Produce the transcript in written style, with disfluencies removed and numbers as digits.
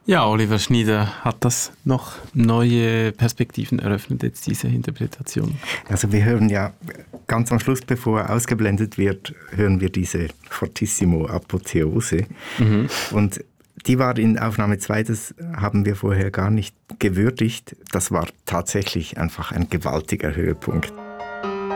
Ja, Oliver Schnieder hat das noch neue Perspektiven eröffnet, jetzt diese Interpretation. Also wir hören ja ganz am Schluss, bevor er ausgeblendet wird, hören wir diese Fortissimo Apotheose. Und die war in Aufnahme 2, das haben wir vorher gar nicht gewürdigt. Das war tatsächlich einfach ein gewaltiger Höhepunkt.